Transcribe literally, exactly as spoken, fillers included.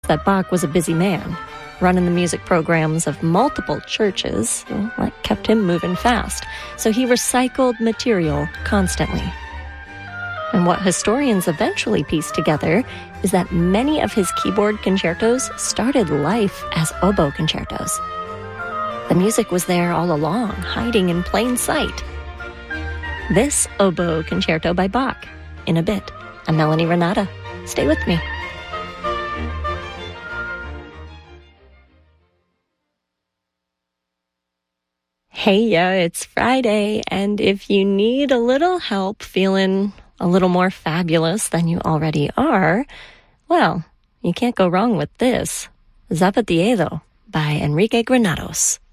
that Bach was a busy man, running the music programs of multiple churches. Well, that kept him moving fast, so he recycled material constantly. And what historians eventually pieced together is that many of his keyboard concertos started life as oboe concertos. The music was there all along, hiding in plain sight. This oboe concerto by Bach, in a bit. I'm Melanie Renata. Stay with me. Hey, yeah, it's Friday, and if you need a little help feeling a little more fabulous than you already are, well, you can't go wrong with this. Zapatiedo by Enrique Granados.